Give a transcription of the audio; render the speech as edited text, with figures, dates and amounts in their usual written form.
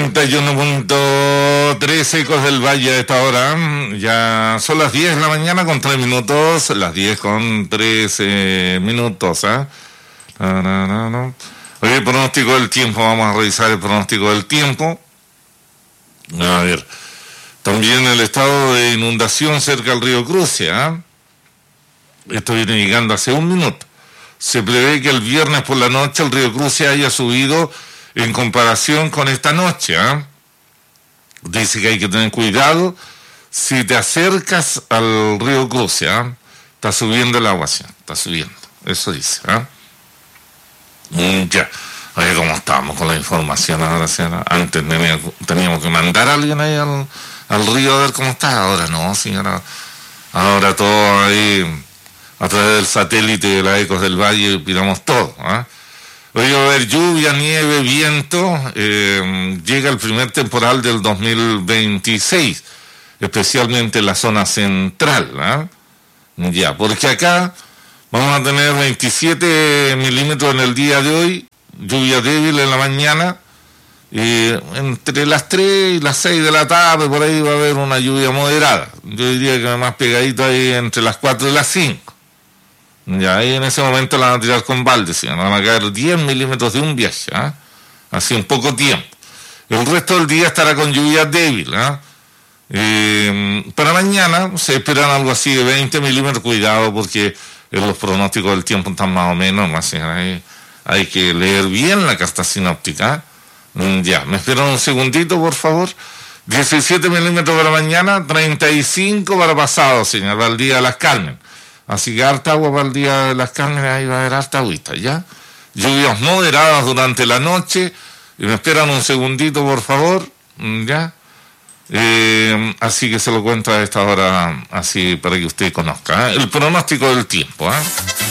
91.3 Ecos del Valle a esta hora. Ya son las 10 de la mañana con 3 minutos. Las 10 con 13 minutos. Oye, el pronóstico del tiempo. Vamos a revisar el pronóstico del tiempo. A ver. También el estado de inundación cerca del río Cruce. Esto viene llegando hace un minuto. Se prevé que el viernes por la noche el río Cruce haya subido en comparación con esta noche. Dice que hay que tener cuidado si te acercas al río Cruce. Está subiendo el agua, ¿sí? Está subiendo, eso dice. Ya, oye, ¿cómo estamos con la información ahora, señora? Antes teníamos que mandar a alguien ahí al río a ver cómo está. Ahora no, señora. Ahora todo ahí a través del satélite de las Ecos del Valle piramos todo. Hoy va a haber lluvia, nieve, viento. Llega el primer temporal del 2026, especialmente en la zona central. Ya, porque acá vamos a tener 27 milímetros en el día de hoy, lluvia débil en la mañana, entre las 3 y las 6 de la tarde, por ahí va a haber una lluvia moderada. Yo diría que más pegadito ahí entre las 4 y las 5. Ya, ahí en ese momento la van a tirar con balde, ¿sí? Van a caer 10 milímetros de un viaje, así en poco tiempo. El resto del día estará con lluvia débil. Para mañana se esperan algo así de 20 milímetros, cuidado porque los pronósticos del tiempo están más o menos, ¿sí? Hay que leer bien la carta sinóptica. Ya, me esperan un segundito, por favor. 17 milímetros para mañana, 35 para pasado, señor, para el día de las Carmen. Así que harta agua para el día de las Carmen, ahí va a haber harta agüita, ¿ya? Lluvias moderadas durante la noche, y me esperan un segundito, por favor, ¿ya? Así que se lo cuento a esta hora, así para que usted conozca, el pronóstico del tiempo,